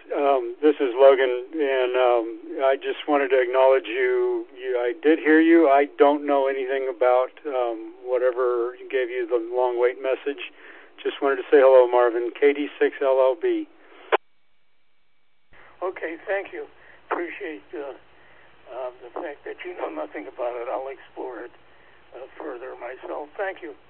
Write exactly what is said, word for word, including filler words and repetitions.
Um, this is Logan, and um, I just wanted to acknowledge you. you. I did hear you. I don't know anything about um, whatever gave you the long wait message. Just wanted to say hello, Marvin. K D six L L B. Okay, thank you. Appreciate uh, uh, the fact that you know nothing about it. I'll explore it uh, further myself. Thank you.